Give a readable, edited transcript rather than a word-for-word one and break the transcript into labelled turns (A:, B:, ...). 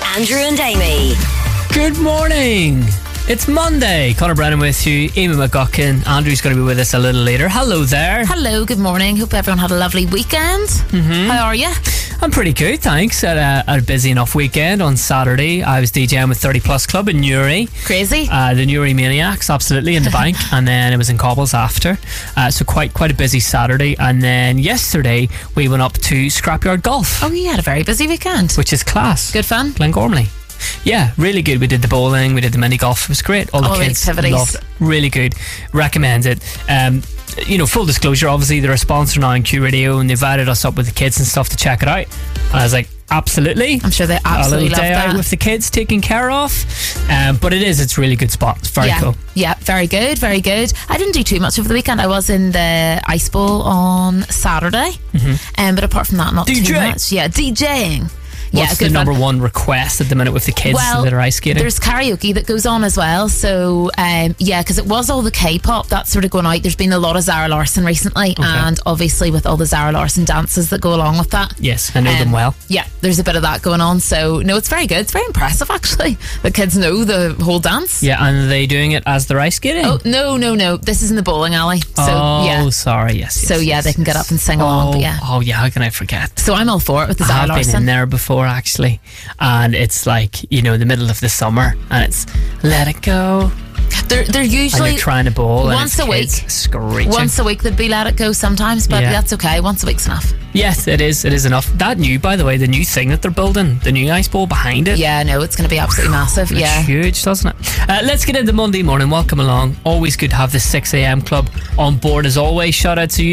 A: Andrew and Amy.
B: Good morning. It's Monday. Conor Brennan with you. Amy McGuckin. Andrew's going to be with us a little later. Hello there.
C: Hello, good morning. Hope everyone had a lovely weekend. How are you?
B: I'm pretty good, thanks. Had a busy enough weekend. On Saturday, I was DJing with 30 Plus Club in Newry.
C: Crazy.
B: The Newry Maniacs, absolutely, in the bank. And then it was in Cobbles after. So quite a busy Saturday. And then yesterday, we went up to Scrapyard Golf.
C: Oh, you had a very busy weekend.
B: Which is class.
C: Good fun.
B: Glengormley. Yeah, really good. We did the bowling, we did the mini golf. It was great. All the kids
C: activities.
B: loved it. Really good. Recommend it. Full disclosure, obviously they're a sponsor now on Q Radio and they invited us up with the kids and stuff to check it out. And I was like, absolutely.
C: I'm sure they absolutely
B: love that. A little day out with the kids taken care of. But it's a really good spot. It's very cool.
C: Yeah, very good, very good. I didn't do too much over the weekend. I was in the Ice Bowl on Saturday. But apart from that, not too much. Yeah, DJing.
B: What's the number one request at the minute with the kids that are ice skating?
C: There's karaoke that goes on as well. So, because it was all the K-pop that's sort of going out. There's been a lot of Zara Larsson recently, and obviously with all the Zara Larsson dances that go along with that.
B: Yes, I know them well.
C: Yeah, there's a bit of that going on. So, no, it's very good. It's very impressive, actually. The kids know the whole dance.
B: Yeah, and are they doing it as they're ice skating?
C: Oh, no. This is in the bowling alley. So,
B: sorry, yes.
C: They can get up and sing along. But
B: Oh, yeah, how can I forget?
C: So, I'm all for it with the Zara Larsson.
B: I've been in there before, actually, and it's like, the middle of the summer and it's Let It Go.
C: They're usually
B: and they're trying to bowl
C: once a week,
B: screeching.
C: Once a week they'd be Let It Go sometimes, but that's okay. Once a week's enough.
B: Yes, it is enough. That by the way, the new thing that they're building, the new ice bowl behind it.
C: Yeah, no, it's going to be absolutely massive.
B: It's huge, doesn't it? Let's get into Monday morning. Welcome along. Always good to have the 6 a.m. club on board as always. Shout out to you.